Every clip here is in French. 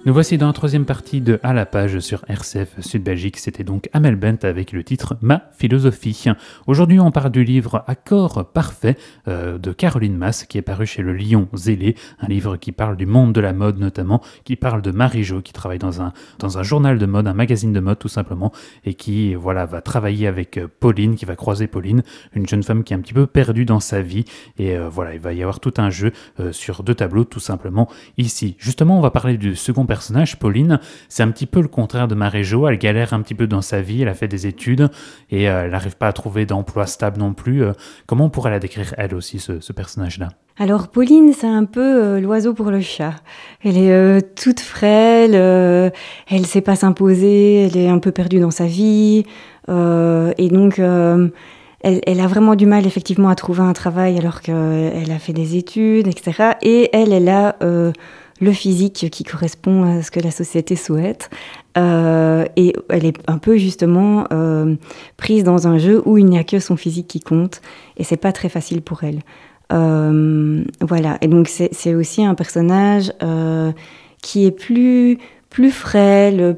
Nous voici dans la troisième partie de À la page sur RCF Sud Belgique. C'était donc Amel Bent avec le titre Ma philosophie. Aujourd'hui, on parle du livre Accord parfait de Caroline Mas qui est paru chez Le Lion Zélé. Un livre qui parle du monde de la mode notamment, qui parle de Marie-Jo qui travaille dans un journal de mode, un magazine de mode tout simplement, et qui va travailler avec Pauline, qui va croiser Pauline, une jeune femme qui est un petit peu perdue dans sa vie. Et il va y avoir tout un jeu sur 2 tableaux tout simplement ici. Justement, on va parler du second personnage, Pauline. C'est un petit peu le contraire de Marie-Jo. Elle galère un petit peu dans sa vie, elle a fait des études et elle n'arrive pas à trouver d'emploi stable non plus. Comment on pourrait la décrire elle aussi, ce personnage-là ? Alors Pauline, c'est un peu l'oiseau pour le chat. Elle est toute frêle, elle sait pas s'imposer, elle est un peu perdue dans sa vie. Et donc, elle a vraiment du mal effectivement à trouver un travail alors qu'elle a fait des études, etc. Et elle a le physique qui correspond à ce que la société souhaite. Et elle est un peu justement prise dans un jeu où il n'y a que son physique qui compte. Et c'est pas très facile pour elle. Voilà. Et donc c'est aussi un personnage qui est plus frêle,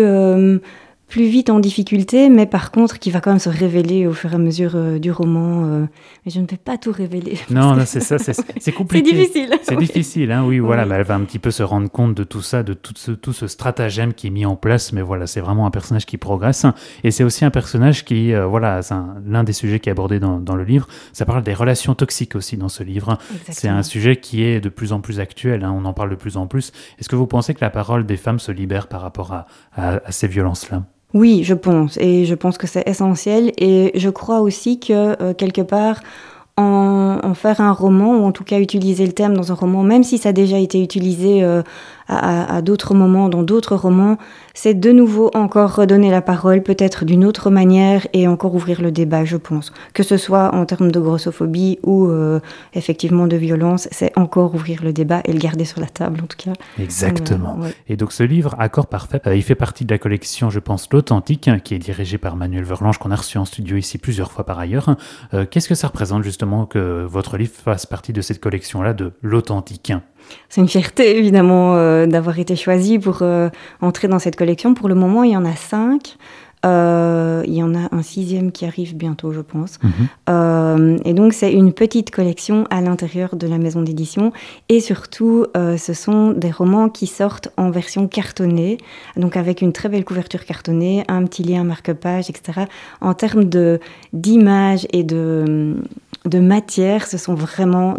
plus vite en difficulté, mais par contre qui va quand même se révéler au fur et à mesure du roman. Mais je ne vais pas tout révéler. Non, c'est ça, c'est compliqué. C'est difficile. C'est difficile, hein, oui, voilà. Mais elle va un petit peu se rendre compte de tout ça, de tout ce stratagème qui est mis en place. Mais voilà, c'est vraiment un personnage qui progresse. Et c'est aussi un personnage qui, c'est l'un des sujets qui est abordé dans le livre. Ça parle des relations toxiques aussi dans ce livre. Exactement. C'est un sujet qui est de plus en plus actuel, hein, on en parle de plus en plus. Est-ce que vous pensez que la parole des femmes se libère par rapport à ces violences-là ? Oui, je pense. Et je pense que c'est essentiel. Et je crois aussi que, quelque part, en faire un roman, ou en tout cas utiliser le thème dans un roman, même si ça a déjà été utilisé à d'autres moments, dans d'autres romans, c'est de nouveau encore redonner la parole, peut-être d'une autre manière, et encore ouvrir le débat, je pense. Que ce soit en termes de grossophobie ou effectivement de violence, c'est encore ouvrir le débat et le garder sur la table, en tout cas. Exactement. Ouais. Et donc ce livre, Accord parfait, il fait partie de la collection, je pense, L'Authentique, qui est dirigée par Manuel Verlange, qu'on a reçu en studio ici plusieurs fois par ailleurs. Qu'est-ce que ça représente justement que votre livre fasse partie de cette collection-là de L'Authentique ? C'est une fierté, évidemment, d'avoir été choisi pour entrer dans cette collection. Pour le moment, il y en a 5. Il y en a un 6e qui arrive bientôt, je pense. Et donc, c'est une petite collection à l'intérieur de la maison d'édition. Et surtout, ce sont des romans qui sortent en version cartonnée, donc avec une très belle couverture cartonnée, un petit lien marque-page, etc. En termes d'images et de matière, ce sont vraiment